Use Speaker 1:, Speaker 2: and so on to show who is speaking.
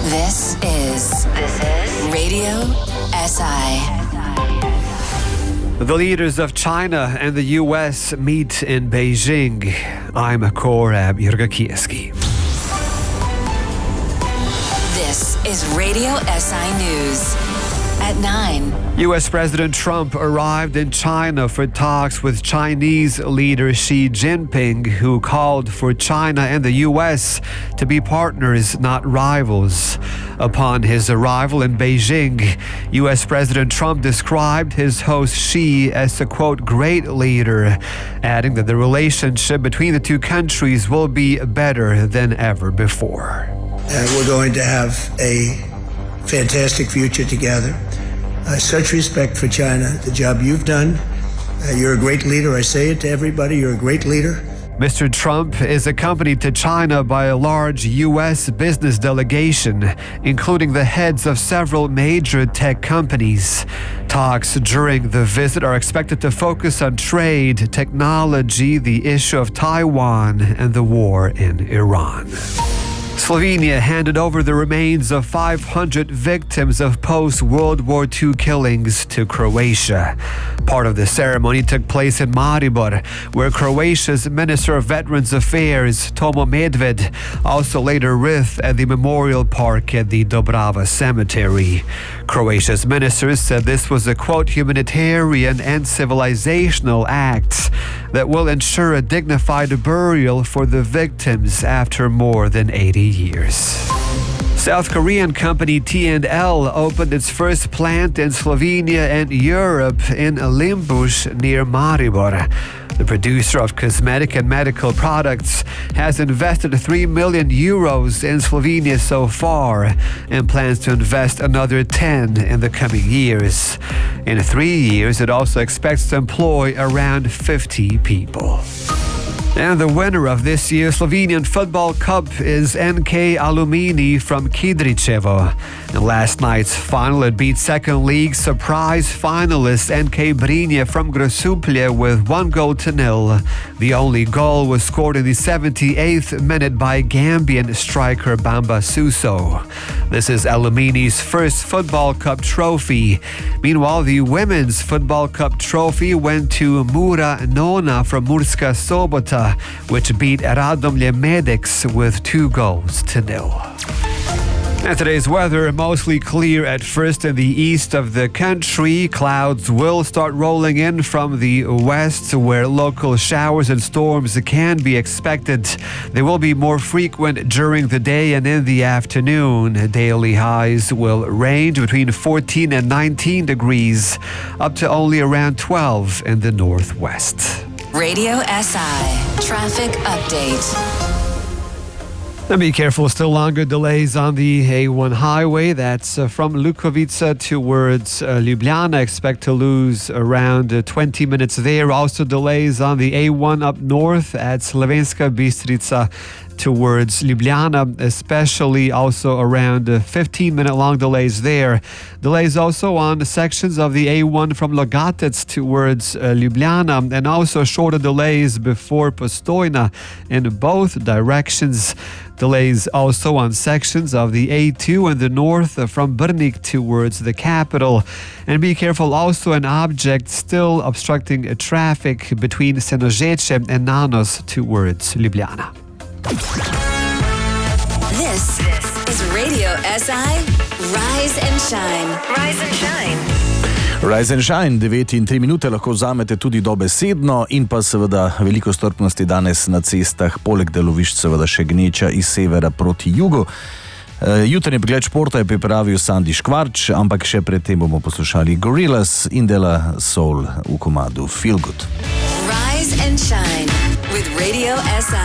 Speaker 1: This is Radio SI.
Speaker 2: The leaders of China and the U.S. meet in Beijing. I'm Korab Yergakieski.
Speaker 1: This is Radio SI News at 9.
Speaker 2: U.S. President Trump arrived in China for talks with Chinese leader Xi Jinping, who called for China and the U.S. to be partners, not rivals. Upon his arrival in Beijing, U.S. President Trump described his host Xi as a, quote, great leader, adding that the relationship between the two countries will be better than ever before.
Speaker 3: We're going to have a fantastic future together. Such respect for China, the job you've done. You're a great leader. I say it to everybody. You're a great leader.
Speaker 2: Mr. Trump is accompanied to China by a large U.S. business delegation, including the heads of several major tech companies. Talks during the visit are expected to focus on trade, technology, the issue of Taiwan, and the war in Iran. Slovenia handed over the remains of 500 victims of post-World War II killings to Croatia. Part of the ceremony took place in Maribor, where Croatia's Minister of Veterans Affairs, Tomo Medved, also laid a wreath at the memorial park at the Dobrava Cemetery. Croatia's minister said this was a, quote, humanitarian and civilizational act that will ensure a dignified burial for the victims after more than 80 years. South Korean company T&L opened its first plant in Slovenia and Europe in Limbuš near Maribor. The producer of cosmetic and medical products has invested 3 million euros in Slovenia so far and plans to invest another 10 in the coming years. In 3 years, it also expects to employ around 50 people. And the winner of this year's Slovenian Football Cup is NK Alumini from Kidričevo. In last night's final, it beat second league surprise finalist NK Brinje from Grosuplje with 1-0. The only goal was scored in the 78th minute by Gambian striker Bamba Suso. This is Alumini's first Football Cup trophy. Meanwhile, the Women's Football Cup trophy went to Mura Nona from Murska Sobota, which beat Radomlje Medics with 2-0. And today's weather, mostly clear at first in the east of the country. Clouds will start rolling in from the west, where local showers and storms can be expected. They will be more frequent during the day and in the afternoon. Daily highs will range between 14 and 19 degrees, up to only around 12 in the northwest.
Speaker 1: Radio SI Traffic Update.
Speaker 2: And be careful, still longer delays on the A1 highway. That's from Lukovica towards Ljubljana. Expect to lose around 20 minutes there. Also delays on the A1 up north at Slovenska Bistrica towards Ljubljana, especially also around 15-minute long delays there. Delays also on sections of the A1 from Logatec towards Ljubljana, and also shorter delays before Postojna in both directions. Delays also on sections of the A2 in the north from Brnik towards the capital. And be careful, also an object still obstructing traffic between Senožeče and Nanos towards Ljubljana.
Speaker 1: This is Radio SI Rise and Shine. Rise and Shine.
Speaker 4: Rise and Shine, 9:03 minute lahko vzamete tudi dobesedno in pa seveda veliko strpnosti danes na cestah, poleg delovišč seveda še gneča iz severa proti jugu. Jutrnji pregled športa je pripravil Sandi Škvarč, ampak še pred tem bomo poslušali Gorillaz in De La Soul v komadu Feel Good.
Speaker 1: Rise and Shine with Radio SI.